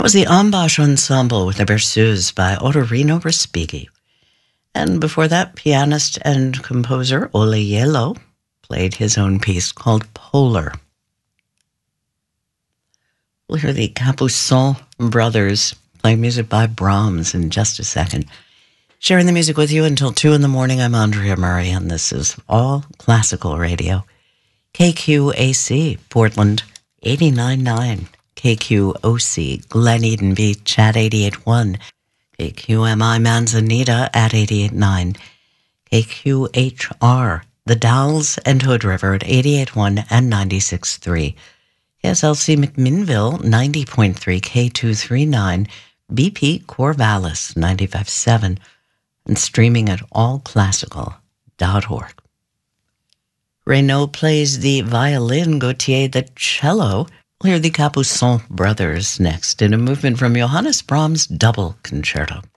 was the Ambash Ensemble with the Berceuse by Ottorino Respighi. And before that, pianist and composer Olle Yelo played his own piece called Polar. We'll hear the Capuçon brothers play music by Brahms in just a second. Sharing the music with you until 2 in the morning, I'm Andrea Murray, and this is All Classical Radio. KQAC, Portland, 89.9. KQOC, Glen Eden Beach at 88.1. KQMI Manzanita at 88.9. KQHR, The Dalles and Hood River at 88.1 and 96.3. KSLC McMinnville, 90.3, K239. BP Corvallis, 95.7. And streaming at allclassical.org. Renaud plays the violin, Gautier the cello. We'll hear the Capuçon brothers next in a movement from Johannes Brahms' Double Concerto.